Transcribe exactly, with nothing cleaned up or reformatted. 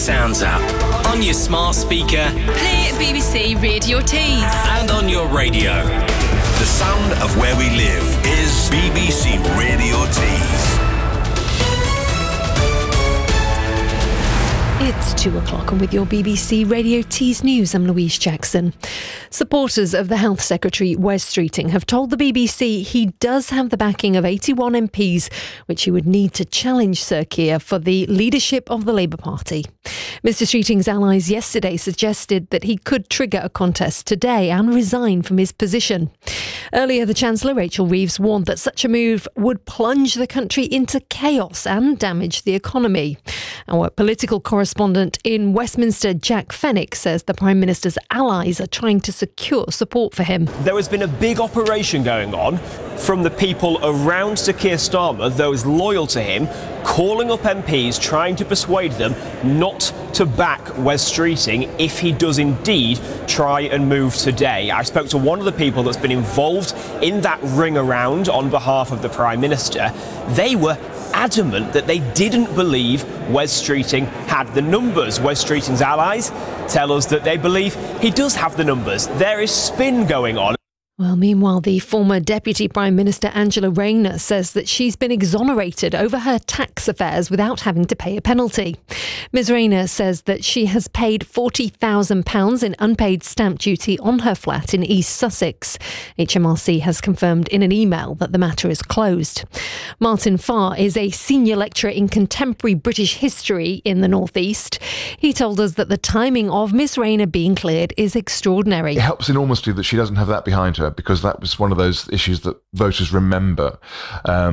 Sounds up. On your smart speaker. Play B B C Radio Tees. And on your radio. The sound of where we live is B B C Radio Tees. It's two o'clock and with your B B C Radio Tees News, I'm Louise Jackson. Supporters of the Health Secretary, Wes Streeting, have told the B B C he does have the backing of eighty-one M Ps, which he would need to challenge Sir Keir for the leadership of the Labour Party. Mister Streeting's allies yesterday suggested that he could trigger a contest today and resign from his position. Earlier, the Chancellor, Rachel Reeves, warned that such a move would plunge the country into chaos and damage the economy. Our political correspondent in Westminster, Jack Fenwick, says the Prime Minister's allies are trying to secure support for him. There has been a big operation going on from the people around Sir Keir Starmer, those loyal to him, calling up M Ps, trying to persuade them not to back Wes Streeting if he does indeed try and move today. I spoke to one of the people that's been involved in that ring around on behalf of the Prime Minister. They were adamant that they didn't believe Wes Streeting had the numbers. Wes Streeting's allies tell us that they believe he does have the numbers. There is spin going on. Well, meanwhile, the former Deputy Prime Minister Angela Rayner says that she's been exonerated over her tax affairs without having to pay a penalty. Ms Rayner says that she has paid forty thousand pounds in unpaid stamp duty on her flat in East Sussex. H M R C has confirmed in an email that the matter is closed. Martin Farr is a senior lecturer in contemporary British history in the North East. He told us that the timing of Ms Rayner being cleared is extraordinary. It helps enormously that she doesn't have that behind her, because that was one of those issues that voters remember. Um,